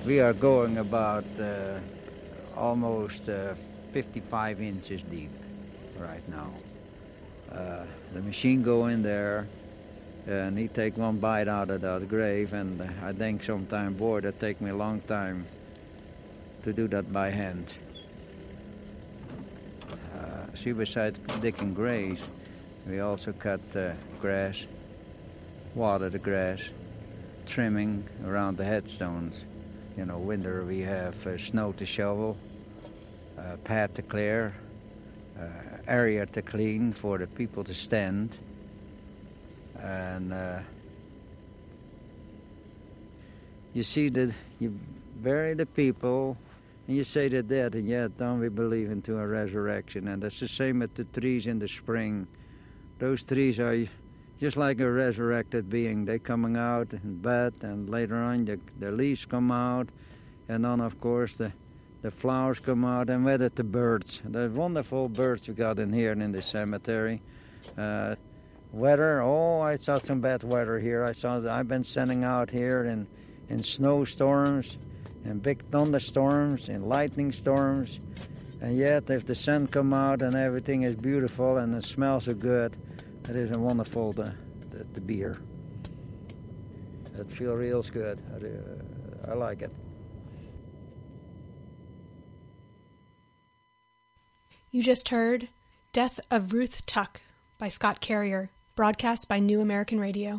We are going about almost 55 inches deep right now. The machine go in there, and he take one bite out of that grave, and I think sometime, boy, that take me a long time to do that by hand. See, besides digging graves, we also cut grass, water the grass, trimming around the headstones. You know, winter we have snow to shovel, path to clear, area to clean for the people to stand. And you see that you bury the people, and you say they're dead, and yet don't we believe into a resurrection? And that's the same with the trees in the spring. Those trees are just like a resurrected being. They're coming out in bed, and later on the leaves come out, and then of course the flowers come out, and with it the birds. The wonderful birds we got in here in the cemetery. Weather, I saw some bad weather here. I've been sending out here in snowstorms, and big thunderstorms, and lightning storms, and yet if the sun come out and everything is beautiful and it smells so good, it is a wonderful to be here. It feels real good. I like it. You just heard Death of Ruth Tuck by Scott Carrier, broadcast by New American Radio.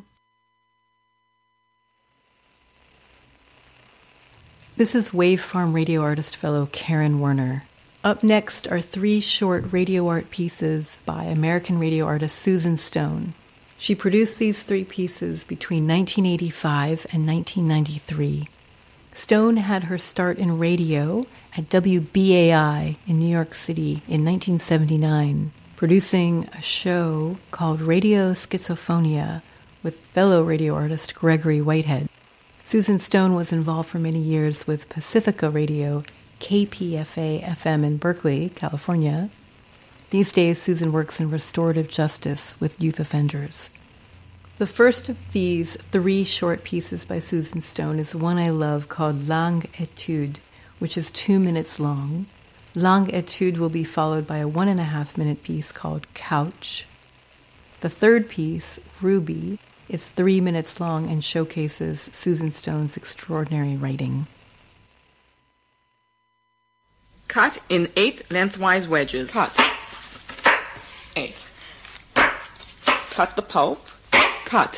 This is Wave Farm radio artist fellow Karen Werner. Up next are 3 short radio art pieces by American radio artist Susan Stone. She produced these 3 pieces between 1985 and 1993. Stone had her start in radio at WBAI in New York City in 1979, producing a show called Radio Schizophonia with fellow radio artist Gregory Whitehead. Susan Stone was involved for many years with Pacifica Radio, KPFA-FM in Berkeley, California. These days, Susan works in restorative justice with youth offenders. The first of these 3 short pieces by Susan Stone is one I love called Langue Etude, which is 2 minutes long. Langue Etude will be followed by a 1.5-minute piece called Couch. The third piece, Ruby, is 3 minutes long and showcases Susan Stone's extraordinary writing. Cut in 8 lengthwise wedges. Cut. 8. Cut the pulp. Cut.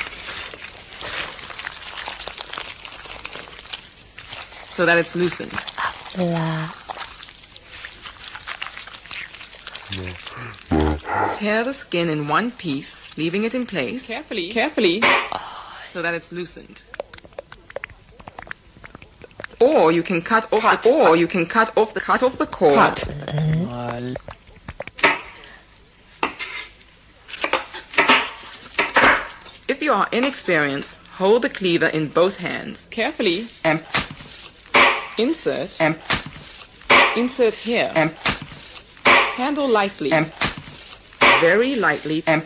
So that it's loosened. Tear the skin in one piece, leaving it in place. Carefully. So that it's loosened. Or you can cut off the cord. If you are inexperienced, hold the cleaver in both hands. Carefully. And insert. And insert here. And handle lightly. And very lightly. And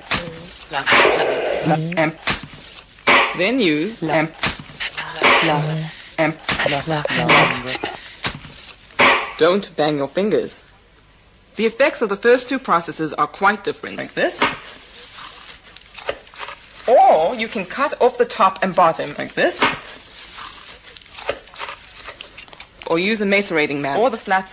then use. And don't bang your fingers. The effects of the first 2 processes are quite different. Like this. Or you can cut off the top and bottom. Like this. Or use a macerating mat. Or the flat